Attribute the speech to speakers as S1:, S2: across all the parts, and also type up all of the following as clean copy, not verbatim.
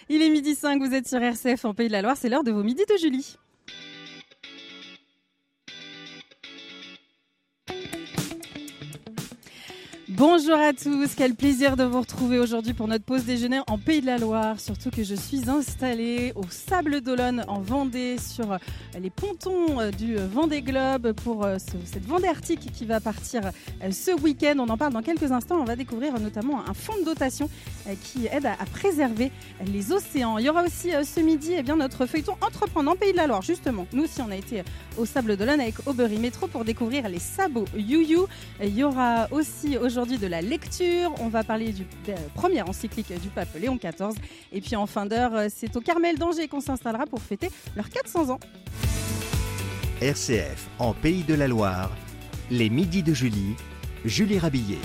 S1: Il est 12h05, vous êtes sur RCF en Pays de la Loire, c'est l'heure de vos midis de Julie. Bonjour à tous, quel plaisir de vous retrouver aujourd'hui pour notre pause déjeuner en Pays de la Loire. Surtout que je suis installée au Sable d'Olonne en Vendée sur les pontons du Vendée Globe pour cette Vendée Arctique qui va partir ce week-end. On en parle dans quelques instants. On va découvrir notamment un fonds de dotation qui aide à préserver les océans. Il y aura aussi ce midi notre feuilleton Entreprendre en Pays de la Loire. Justement, nous aussi on a été au Sable d'Olonne avec Aubery Métro pour découvrir les sabots You. Il y aura aussi aujourd'hui de la lecture, on va parler de la première encyclique du pape Léon XIV et puis en fin d'heure, c'est au Carmel d'Angers qu'on s'installera pour fêter leurs 400 ans.
S2: RCF en Pays de la Loire, les midis de Julie Rabillet.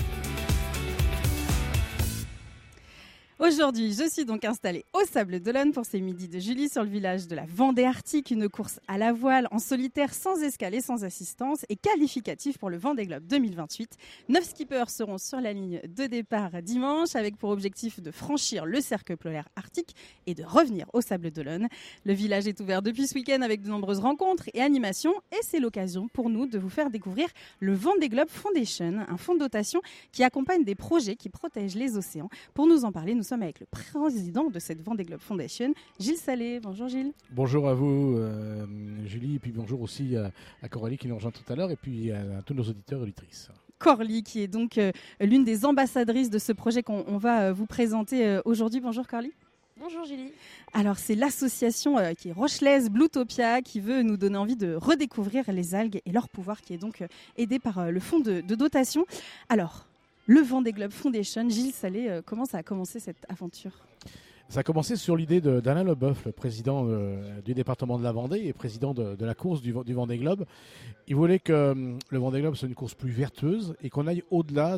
S1: Aujourd'hui, je suis donc installée au Sable d'Olonne pour ces midis de Julie sur le village de la Vendée Arctique, une course à la voile en solitaire sans escale et sans assistance et qualificative pour le Vendée Globe 2028. 9 skippers seront sur la ligne de départ dimanche avec pour objectif de franchir le cercle polaire arctique et de revenir au Sable d'Olonne. Le village est ouvert depuis ce week-end avec de nombreuses rencontres et animations et c'est l'occasion pour nous de vous faire découvrir le Vendée Globe Foundation, un fonds de dotation qui accompagne des projets qui protègent les océans. Pour nous en parler, nous sommes avec le président de cette Vendée Globe Foundation, Gilles Salé. Bonjour Gilles.
S3: Bonjour à vous Julie, et puis bonjour aussi à Coralie qui nous rejoint tout à l'heure, et puis à tous nos auditeurs et auditrices.
S1: Corly qui est donc l'une des ambassadrices de ce projet qu'on va vous présenter aujourd'hui. Bonjour Corly.
S4: Bonjour Julie.
S1: Alors c'est l'association qui est rochelaise Bluetopia qui veut nous donner envie de redécouvrir les algues et leur pouvoir, qui est donc aidé par le fonds de dotation. Alors, le Vendée Globe Foundation, Gilles Salé, comment ça a commencé cette aventure ?
S3: Ça a commencé sur l'idée d'Alain Leboeuf, le président du département de la Vendée et président de la course du Vendée Globe. Il voulait que le Vendée Globe soit une course plus vertueuse et qu'on aille au-delà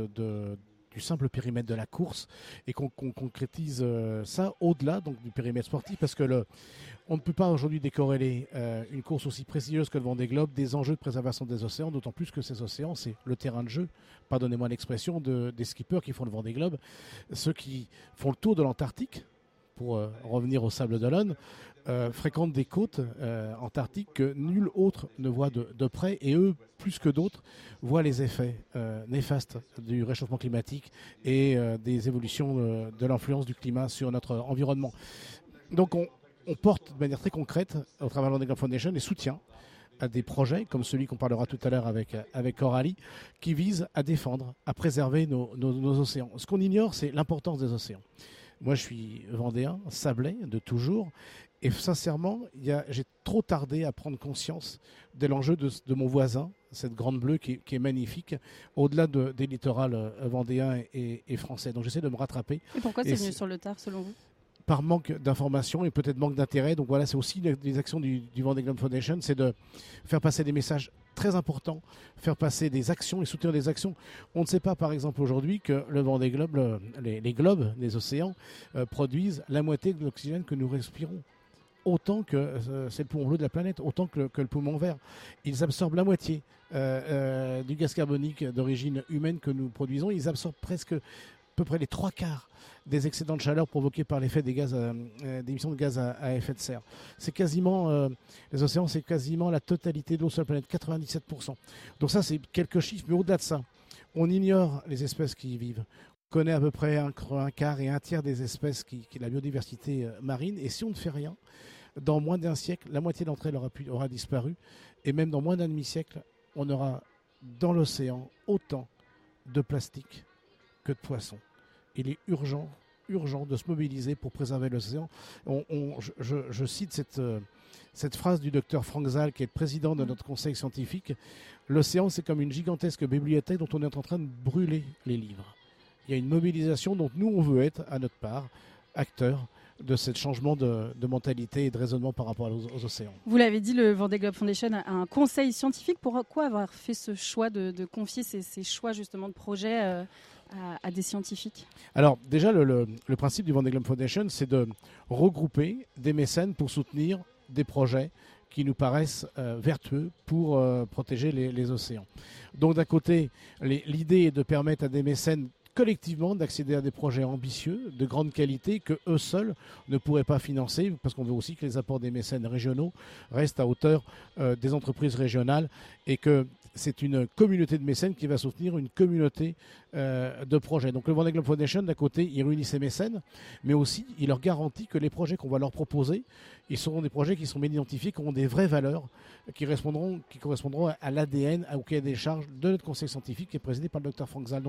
S3: du simple périmètre de la course et qu'on concrétise ça au-delà donc du périmètre sportif, parce que on ne peut pas aujourd'hui décorréler une course aussi prestigieuse que le Vendée Globe des enjeux de préservation des océans, d'autant plus que ces océans, c'est le terrain de jeu, pardonnez-moi l'expression, des skippers qui font le Vendée Globe, ceux qui font le tour de l'Antarctique, pour revenir au Sable d'Olonne, fréquentent des côtes antarctiques que nul autre ne voit de près, et eux, plus que d'autres, voient les effets néfastes du réchauffement climatique et des évolutions de l'influence du climat sur notre environnement. Donc on porte de manière très concrète, au travers de la Vendée Globe Foundation, des soutiens à des projets comme celui qu'on parlera tout à l'heure avec Coralie, qui visent à défendre, à préserver nos océans. Ce qu'on ignore, c'est l'importance des océans. Moi, je suis vendéen, sablais, de toujours. Et sincèrement, j'ai trop tardé à prendre conscience de l'enjeu de mon voisin, cette grande bleue qui est magnifique, au-delà des littorales vendéens et français. Donc j'essaie de me rattraper.
S1: Et pourquoi c'est venu sur le tard, selon vous ?
S3: Par manque d'information et peut-être manque d'intérêt. Donc voilà, c'est aussi des actions du Vendée Globe Foundation, c'est de faire passer des messages très importants, faire passer des actions et soutenir des actions. On ne sait pas, par exemple, aujourd'hui que le Vendée Globe, les globes des océans produisent la moitié de l'oxygène que nous respirons. Autant que c'est le poumon bleu de la planète, autant que le poumon vert. Ils absorbent la moitié du gaz carbonique d'origine humaine que nous produisons. Ils absorbent presque à peu près les 3/4 des excédents de chaleur provoqués par l'effet des d'émissions de gaz à effet de serre. C'est quasiment, les océans, c'est quasiment la totalité de l'eau sur la planète, 97%. Donc ça, c'est quelques chiffres, mais au-delà de ça, on ignore les espèces qui y vivent. On connaît à peu près un quart et un tiers des espèces qui est la biodiversité marine, et si on ne fait rien, dans moins d'un siècle, la moitié d'entre elles aura disparu, et même dans moins d'un demi-siècle, on aura dans l'océan autant de plastique que de poissons. Il est urgent de se mobiliser pour préserver l'océan. Je cite cette phrase du docteur Frank Zal, qui est le président de notre conseil scientifique. L'océan, c'est comme une gigantesque bibliothèque dont on est en train de brûler les livres. Il y a une mobilisation dont nous, on veut être, à notre part, acteurs de ce changement de mentalité et de raisonnement par rapport aux océans.
S1: Vous l'avez dit, le Vendée Globe Foundation a un conseil scientifique. Pourquoi avoir fait ce choix de confier ces choix justement de projet à des scientifiques ?
S3: Alors déjà, le principe du Vendée Globe Foundation, c'est de regrouper des mécènes pour soutenir des projets qui nous paraissent vertueux pour protéger les océans. Donc d'un côté, l'idée est de permettre à des mécènes collectivement d'accéder à des projets ambitieux, de grande qualité, que eux seuls ne pourraient pas financer, parce qu'on veut aussi que les apports des mécènes régionaux restent à hauteur des entreprises régionales, et que c'est une communauté de mécènes qui va soutenir une communauté de projets. Donc le Vendée Globe Foundation, d'un côté, il réunit ses mécènes, mais aussi il leur garantit que les projets qu'on va leur proposer, ils seront des projets qui sont bien identifiés, qui auront des vraies valeurs, qui correspondront à l'ADN, au cahier des charges de notre conseil scientifique qui est présidé par le Dr Franck Zal.